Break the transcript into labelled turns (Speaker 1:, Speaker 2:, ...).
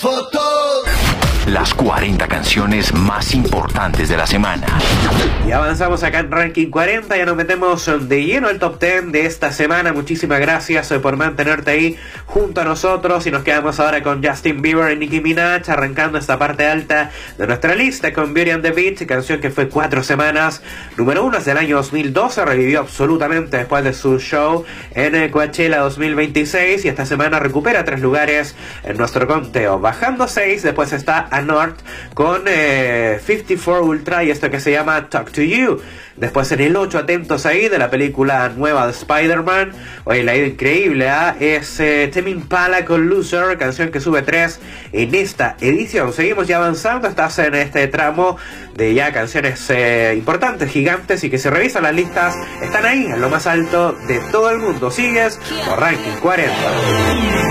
Speaker 1: Las 40 canciones más importantes de la semana.
Speaker 2: Y avanzamos acá en Ranking 40, ya nos metemos de lleno al top 10 de esta semana. Muchísimas gracias por mantenerte ahí junto a nosotros, y nos quedamos ahora con Justin Bieber y Nicki Minaj, arrancando esta parte alta de nuestra lista con Beauty and the Beast, canción que fue 4 semanas número 1 desde el año 2012, revivió absolutamente después de su show en Coachella 2026, y esta semana recupera 3 lugares en nuestro conteo, bajando 6. Después está A North con 54 Ultra y esto que se llama Talk to You. Después en el 8, atentos ahí, de la película nueva de Spider-Man. Oye, la idea increíble, es Tame Impala con Loser, canción que sube 3 en esta edición. Seguimos ya avanzando, estás en este tramo de ya canciones importantes, gigantes, y que si revisan las listas están ahí en lo más alto de todo el mundo. Sigues por Ranking 40.